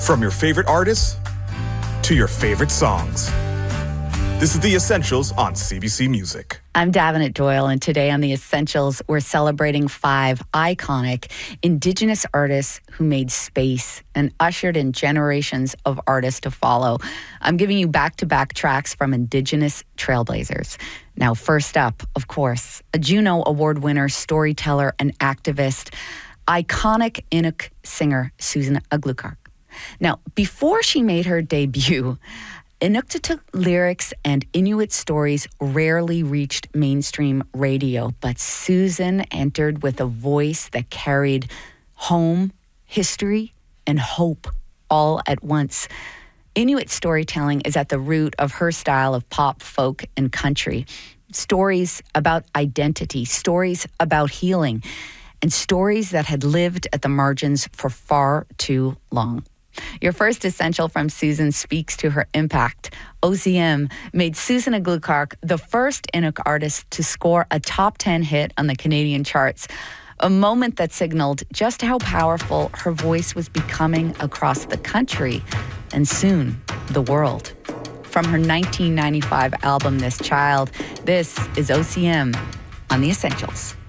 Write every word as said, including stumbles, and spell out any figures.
From your favorite artists to your favorite songs. This is The Essentials on C B C Music. I'm Davenant Doyle, and today on The Essentials, we're celebrating five iconic Indigenous artists who made space and ushered in generations of artists to follow. I'm giving you back-to-back tracks from Indigenous trailblazers. Now, first up, of course, a Juno Award winner, storyteller, and activist, iconic Inuk singer Susan Aglukaq. Now, before she made her debut, Inuktitut lyrics and Inuit stories rarely reached mainstream radio, but Susan entered with a voice that carried home, history, and hope all at once. Inuit storytelling is at the root of her style of pop, folk, and country. Stories about identity, stories about healing, and stories that had lived at the margins for far too long. Your first essential from Susan speaks to her impact. O C M made Susan Aglukaq the first Inuk artist to score a top ten hit on the Canadian charts, a moment that signaled just how powerful her voice was becoming across the country and soon the world. From her nineteen ninety-five album, This Child, this is O C M on The Essentials.